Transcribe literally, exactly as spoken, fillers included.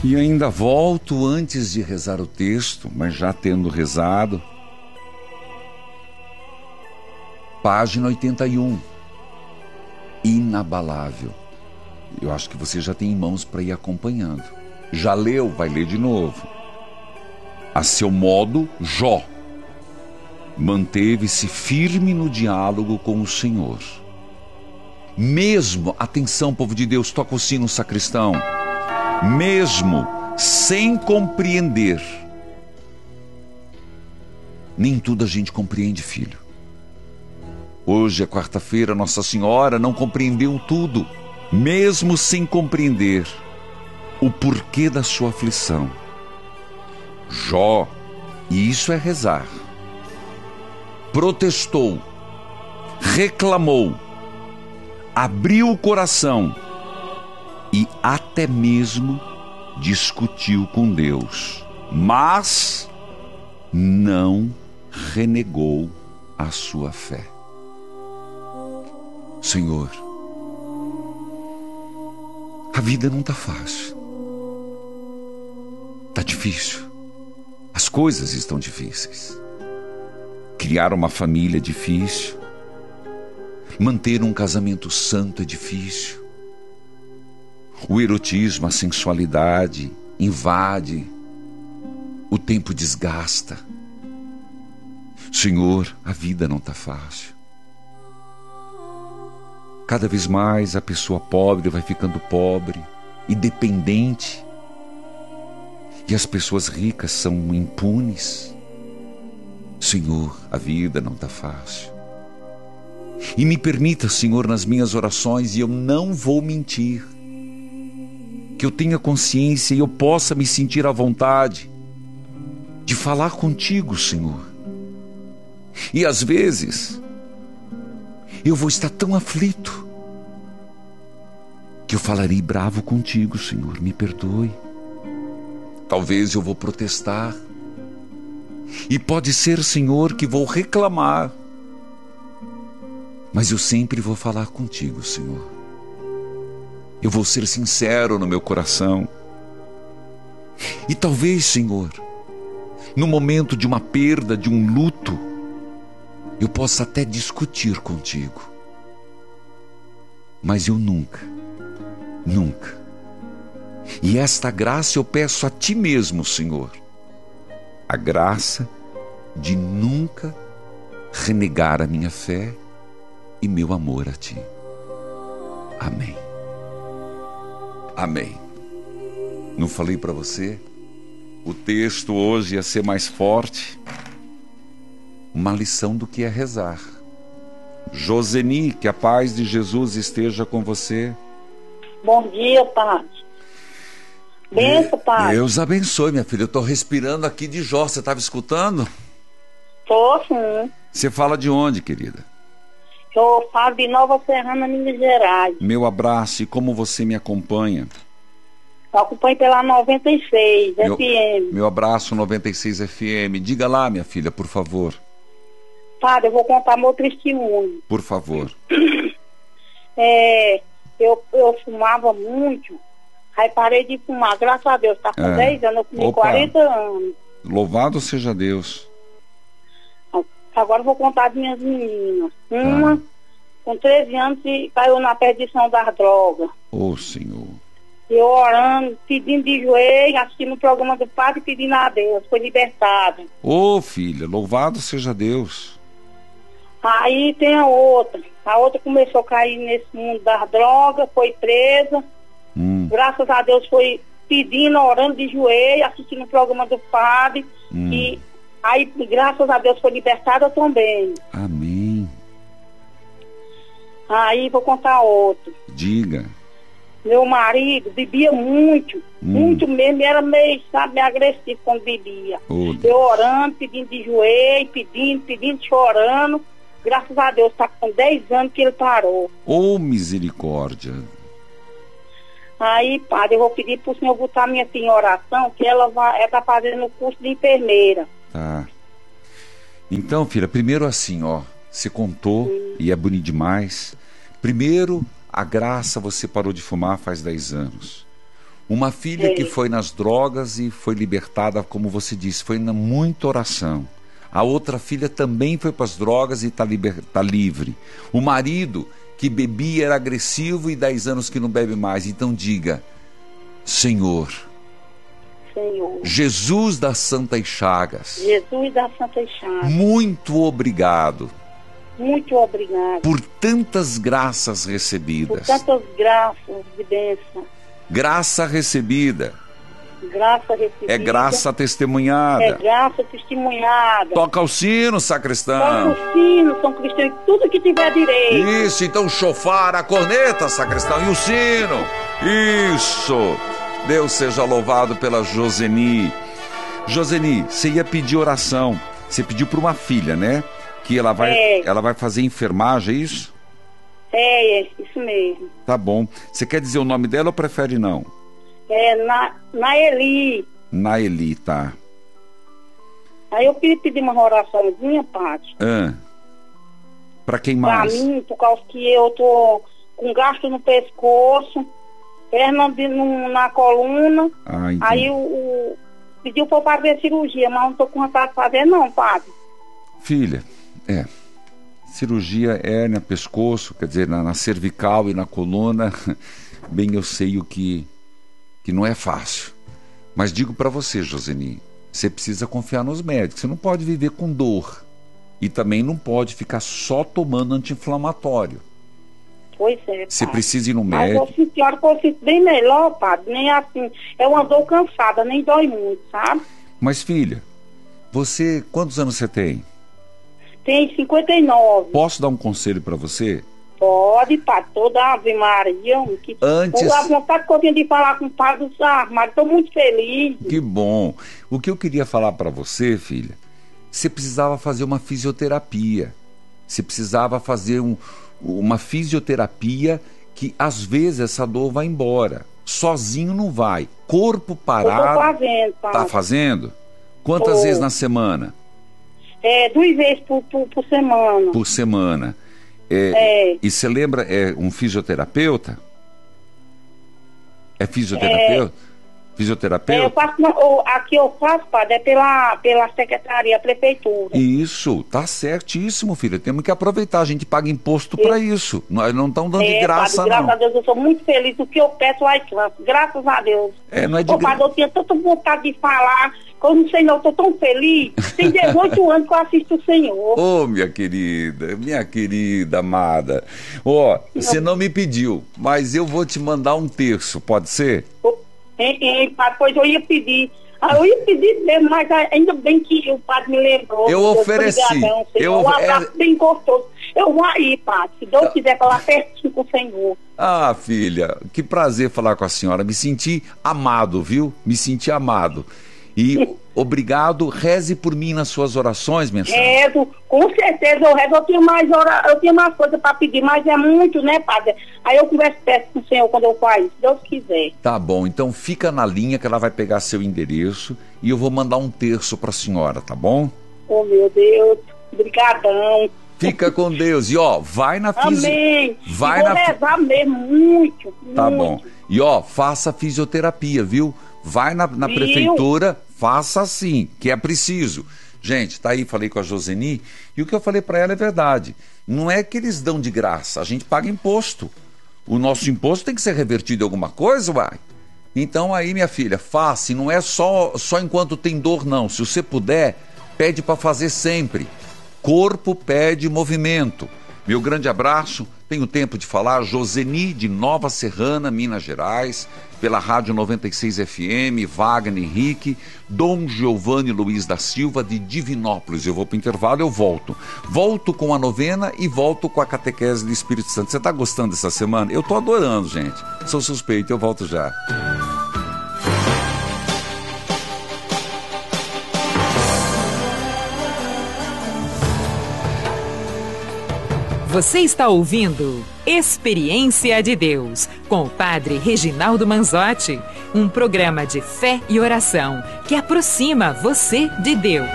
E ainda volto antes de rezar o texto, mas já tendo rezado. Página oitenta e um. Inabalável. Eu acho que você já tem em mãos para ir acompanhando. Já leu? Vai ler de novo. A seu modo, Jó manteve-se firme no diálogo com o Senhor. Mesmo, atenção, povo de Deus, toca o sino, sacristão. Mesmo sem compreender. Nem tudo a gente compreende, filho. Hoje é quarta-feira, Nossa Senhora não compreendeu tudo. Mesmo sem compreender o porquê da sua aflição. Jó, e isso é rezar, protestou, reclamou, abriu o coração e até mesmo discutiu com Deus, mas não renegou a sua fé. Senhor, a vida não está fácil, está difícil, as coisas estão difíceis. Criar uma família é difícil, manter um casamento santo é difícil. O erotismo, a sensualidade invade, o tempo desgasta. Senhor, a vida não está fácil. Cada vez mais a pessoa pobre vai ficando pobre e dependente. E as pessoas ricas são impunes. Senhor, a vida não está fácil. E me permita, Senhor, nas minhas orações, e eu não vou mentir, que eu tenha consciência e eu possa me sentir à vontade de falar contigo, Senhor. E às vezes eu vou estar tão aflito que eu falarei bravo contigo, Senhor, me perdoe. Talvez eu vou protestar. E pode ser, Senhor, que vou reclamar. Mas eu sempre vou falar contigo, Senhor. Eu vou ser sincero no meu coração. E talvez, Senhor, no momento de uma perda, de um luto, eu possa até discutir contigo. Mas eu nunca, nunca. E esta graça eu peço a Ti mesmo, Senhor. A graça de nunca renegar a minha fé e meu amor a Ti. Amém. Amém. Não falei para você? O texto hoje ia ser mais forte. Uma lição do que é rezar. Joseni, que a paz de Jesus esteja com você. Bom dia, Padre. Benção, Padre. Deus abençoe, minha filha. Eu estou respirando aqui de Jó. Você estava escutando? Tô, sim. Você fala de onde, querida? Eu falo de Nova Serrana, Minas Gerais. Meu abraço. E como você me acompanha? Eu acompanho pela noventa e seis meu, F M. Meu abraço, noventa e seis F M. Diga lá, minha filha, por favor. Padre, eu vou contar meu testemunho. Por favor. É, eu, eu fumava muito. Aí parei de fumar, graças a Deus, tá com É. dez anos, eu fumei Opa. quarenta anos. Louvado seja Deus. Agora eu vou contar de minhas meninas. Uma, ah. com treze anos, e caiu na perdição das drogas. Ô, oh, Senhor. Eu orando, pedindo de joelho, assistindo o programa do Padre, pedindo a Deus, foi libertada. Ô, oh, filha, louvado seja Deus. Aí tem a outra. A outra começou a cair nesse mundo das drogas, foi presa. Hum. Graças a Deus foi pedindo, orando de joelho, assistindo o programa do Padre. Hum. E aí, graças a Deus, foi libertada também. Amém. Aí vou contar outro. Diga. Meu marido bebia muito, hum. muito mesmo, era meio, sabe, agressivo quando bebia. Oh, eu orando, pedindo de joelho, pedindo, pedindo, chorando. Graças a Deus, está com dez anos que ele parou. Ô, oh, misericórdia. Aí, Padre, eu vou pedir para o senhor botar minha filha em oração, que ela vai, está fazendo o curso de enfermeira. Tá. Então, filha, primeiro assim, ó, você contou, hum. e é bonito demais. Primeiro, a graça, você parou de fumar faz dez anos. Uma filha Sei. que foi nas drogas e foi libertada, como você disse, foi na muita oração. A outra filha também foi para as drogas e está liber... tá livre. O marido que bebia era agressivo e dez anos que não bebe mais. Então diga, Senhor, Senhor, Jesus das Santas Chagas, Jesus das Santas Chagas, muito obrigado muito obrigado por tantas graças por recebidas. tantas graças de bênção. Graça recebida Graça recebida é graça é testemunhada. graça testemunhada. Toca o sino, sacristão. Toca o sino, São Cristão, tudo que tiver direito. Isso, então chofar, a corneta, sacristão, e o sino. Isso. Deus seja louvado pela Joseni. Joseni, você ia pedir oração. Você pediu para uma filha, né? Que ela vai, É. ela vai fazer enfermagem, é isso? É, é, isso mesmo. Tá bom. Você quer dizer o nome dela ou prefere não? É, na, na Eli. Naeli, tá. Aí eu queria pedir uma oraçãozinha, Paty. Ah. Pra quem Pra mais? mim, por causa que eu tô com gasto no pescoço, perna de, no, na coluna. Ah, entendi. Aí o, o pediu pra eu fazer cirurgia, mas não tô com vontade de fazer não, Padre. Filha, é. Cirurgia hérnia, pescoço, quer dizer, na, na cervical e na coluna, bem eu sei o que, que não é fácil. Mas digo para você, Joseni, você precisa confiar nos médicos. Você não pode viver com dor. E também não pode ficar só tomando anti-inflamatório. Pois é, Você Padre. precisa ir no Mas médico. eu sinto, a hora que eu sinto bem melhor, Padre, nem assim, eu ando cansada, nem dói muito, sabe? Mas filha, você, quantos anos você tem? Tem cinquenta e nove. Posso dar um conselho para você? Pode, Padre, toda Ave Maria. Que... Antes- A vontade que eu tinha de falar com o Padre dos Armários, estou muito feliz. Que bom. O que eu queria falar para você, filha, você precisava fazer uma fisioterapia. Você precisava fazer um, uma fisioterapia que às vezes essa dor vai embora. Sozinho não vai. Corpo Eu tô parado. fazendo, Padre. Tá fazendo? Quantas Tô. vezes na semana? É, duas vezes por, por, por semana. Por semana. É, É. E você lembra, é um fisioterapeuta? É fisioterapeuta? É, eu Fisioterapeuta? faço, não, eu- aqui eu faço, Padre, é pela, pela secretaria, prefeitura. Isso, tá certíssimo, filha. Temos que aproveitar. A gente paga imposto para isso. Nós não estamos dando de É, graça, Padre, graças não. a Deus, eu sou muito feliz. O que eu peço lá alcanço. Graças a Deus. É, não é de Ô, gra- Padre, eu tinha tanta vontade de falar, que eu não sei não, eu tô tão feliz. Tem dezoito anos que eu assisto o Senhor. Ô, minha querida, minha querida amada. Ó, você não me pediu, mas eu vou te mandar um terço, pode ser? Hein, hein, Padre, pois eu ia pedir. Ah, eu ia pedir mesmo, mas ainda bem que o Padre me lembrou. Eu ofereci. Obrigadão, Senhor. Eu Um of- abraço é- bem gostoso. Eu vou aí, Padre. Se Deus quiser falar pertinho com o Senhor. Ah, filha, que prazer falar com a senhora. Me senti amado, viu? Me senti amado. E obrigado, reze por mim nas suas orações, minha senhora. Rezo, com certeza eu rezo. Eu tinha mais, hora, eu tinha mais coisa para pedir, mas é muito, né, Padre? Aí eu converso perto com o Senhor quando eu faço, se Deus quiser. Tá bom, então fica na linha que ela vai pegar seu endereço e eu vou mandar um terço pra senhora, tá bom? Oh, meu Deus. Obrigadão. Fica com Deus. E ó, vai na fisi... Amém. Vai e vou na fi- rezar mesmo, muito, Tá muito. bom. E ó, faça fisioterapia, viu? Vai na, na Viu? prefeitura, faça assim, que é preciso. Gente, tá aí, falei com a Joseni, e o que eu falei pra ela é verdade. Não é que eles dão de graça, a gente paga imposto. O nosso imposto tem que ser revertido em alguma coisa, uai. Então aí, minha filha, faça, e não é só, só enquanto tem dor, não. Se você puder, pede pra fazer sempre. Corpo pede movimento. Meu grande abraço, tenho tempo de falar, Joseni de Nova Serrana, Minas Gerais, pela Rádio noventa e seis F M, Wagner Henrique, Dom Giovanni Luiz da Silva de Divinópolis. Eu vou para o intervalo, eu volto. Volto com a novena e volto com a catequese do Espírito Santo. Você está gostando dessa semana? Eu estou adorando, gente. Sou suspeito, eu volto já. Você está ouvindo Experiência de Deus, com o Padre Reginaldo Manzotti, um programa de fé e oração que aproxima você de Deus.